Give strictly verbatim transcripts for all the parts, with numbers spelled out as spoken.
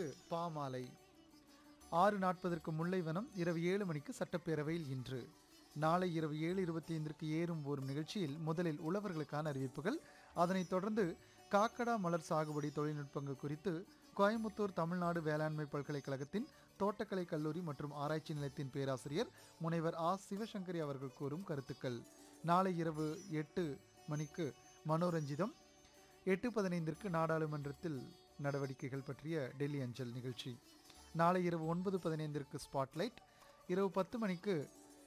பாமாலை. ஆறு நாற்பதற்கு முல்லைவனம். இரவு ஏழு மணிக்கு சட்டப்பேரவையில் இன்று. நாளை இரவு ஏழு இருபத்தி ஐந்திற்கு ஏறும் ஓரும் நிகழ்ச்சியில் முதலில் உழவர்களுக்கான அறிவிப்புகள், அதனைத் தொடர்ந்து காக்கடா மலர் சாகுபடி தொழில்நுட்பங்கள் குறித்து கோயம்புத்தூர் தமிழ்நாடு வேளாண்மை பல்கலைக்கழகத்தின் தோட்டக்கலை கல்லூரி மற்றும் ஆராய்ச்சி நிலையத்தின் பேராசிரியர் முனைவர் ஆ சிவசங்கரி அவர்கள் கூறும் கருத்துக்கள். நாளை இரவு எட்டு மணிக்கு மனோரஞ்சிதம். எட்டு பதினைந்திற்கு நாடாளுமன்றத்தில் நடவடிக்கைகள் பற்றிய டெல்லி அஞ்சல் நிகழ்ச்சி. நாளை இரவு ஒன்பது பதினைந்திற்கு ஸ்பாட்லைட். இரவு பத்து மணிக்கு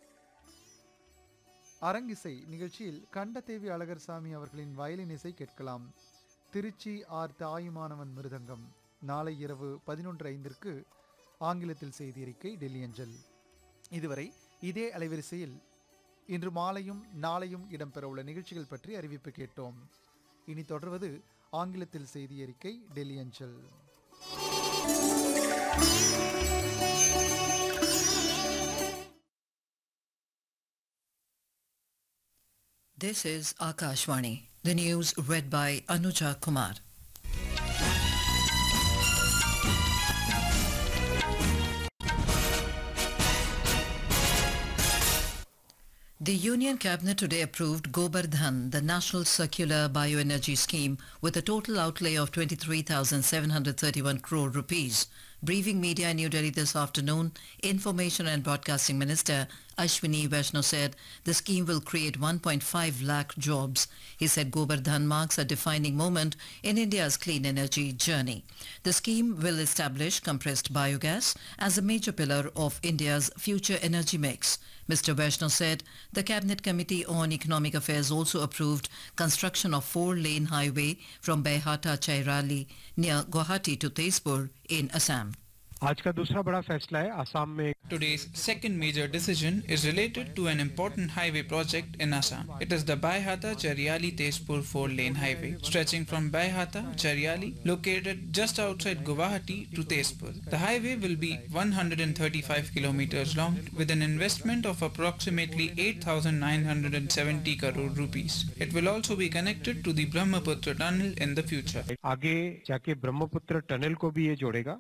அரங்கிசை நிகழ்ச்சியில் கண்டதேவி அழகர்சாமி அவர்களின் வயலின் இசை கேட்கலாம். திருச்சி ஆர் தாயுமானவன் மிருதங்கம். நாளை இரவு பதினொன்று ஐந்திற்கு ஆங்கிலத்தில் செய்தி அறிக்கை டெல்லி அஞ்சல். இதுவரை இதே அலைவரிசையில் இன்று மாலையும் நாளையும் இடம்பெறவுள்ள நிகழ்ச்சிகள் பற்றி அறிவிப்பு கேட்டோம். இனி தொடர்வது ஆங்கிலத்தில் செய்தி அறிக்கை டெல்லி அஞ்சல். This is Akashvani. The news read by Anuja Kumar. The Union Cabinet today approved Gobar Dhan, the National Circular Bioenergy Scheme, with a total outlay of twenty-three thousand seven hundred thirty-one crore rupees. Briefing media in New Delhi this afternoon, Information and Broadcasting Minister Ashwini Vaishnaw said the scheme will create one point five lakh jobs. He said Gobar Dhan marks a defining moment in India's clean energy journey. The scheme will establish compressed biogas as a major pillar of India's future energy mix. Mister Vaishnaw said the Cabinet Committee on Economic Affairs also approved construction of four-lane highway from Baihata-Chairali near Guwahati to Tezpur in Assam. आज का दूसरा बड़ा फैसला है असम में. Today's second major decision is related to an important highway project in Assam. It is the Baihata-Chariali-Tezpur four-lane highway stretching from Baihata-Chariali, located just outside Guwahati, to Tezpur. The highway will be one hundred thirty-five kilometers long with an investment of approximately eight thousand nine hundred seventy crore rupees. It will also be connected to the Brahmaputra tunnel in the future. आगे जाके Brahmaputra tunnel को भी ये जोड़ेगा.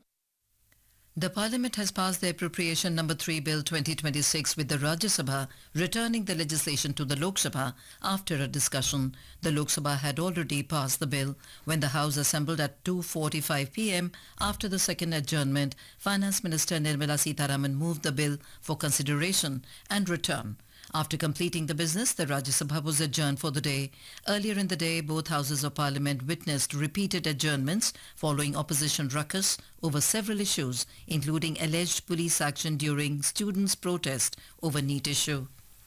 The Parliament has passed the Appropriation Number three Bill twenty twenty-six with the Rajya Sabha returning the legislation to the Lok Sabha after a discussion. The Lok Sabha had already passed the bill when the House assembled at two forty-five p m After the second adjournment, Finance Minister Nirmala Sitharaman moved the bill for consideration and return. After completing the business, the Rajya Sabha was adjourned for the day. Earlier in the day, both houses of parliament witnessed repeated adjournments following opposition ruckus over several issues, including alleged police action during students' protest over NEET issue.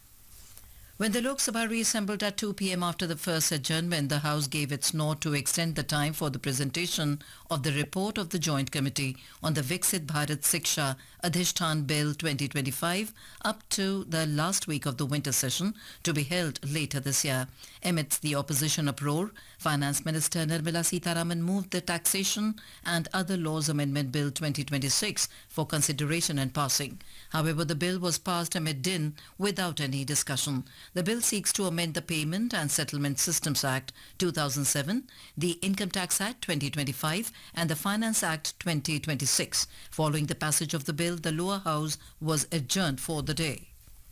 When the Lok Sabha reassembled at two p m after the first adjournment, the House gave its nod to extend the time for the presentation of the report of the Joint Committee on the Viksit Bharat Siksha Adhishtan Bill twenty twenty-five up to the last week of the winter session to be held later this year. Amidst the opposition uproar, Finance Minister Nirmala Sitharaman moved the Taxation and Other Laws Amendment Bill twenty twenty-six for consideration and passing. However, the bill was passed amid din without any discussion. The bill seeks to amend the Payment and Settlement Systems Act two thousand seven, the Income Tax Act twenty twenty-five and the Finance Act twenty twenty-six. Following the passage of the bill, the lower house was adjourned for the day.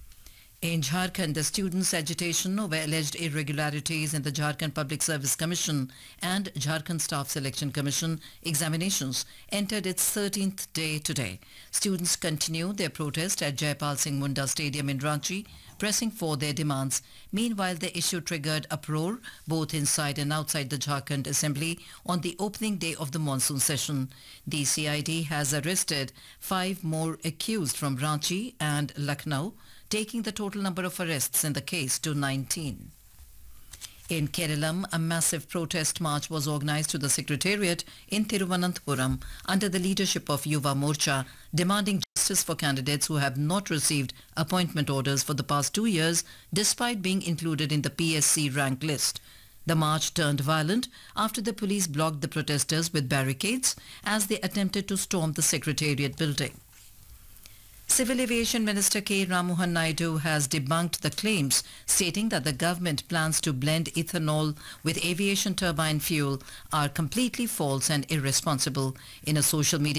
In Jharkhand, the students' agitation over alleged irregularities in the Jharkhand Public Service Commission and Jharkhand Staff Selection Commission examinations entered its thirteenth day today. Students continued their protest at Jaipal Singh Munda Stadium in Ranchi, pressing for their demands. Meanwhile, the issue triggered uproar both inside and outside the Jharkhand Assembly on the opening day of the monsoon session. The C I D has arrested five more accused from Ranchi and Lucknow, taking the total number of arrests in the case to nineteen. In Kerala, a massive protest march was organized to the Secretariat in Thiruvananthapuram under the leadership of Yuva Morcha, demanding justice for candidates who have not received appointment orders for the past two years despite being included in the P S C rank list. The march turned violent after the police blocked the protesters with barricades as they attempted to storm the Secretariat building. Civil Aviation Minister K. Ramohan Naidu has debunked the claims stating that the government plans to blend ethanol with aviation turbine fuel are completely false and irresponsible. In a social media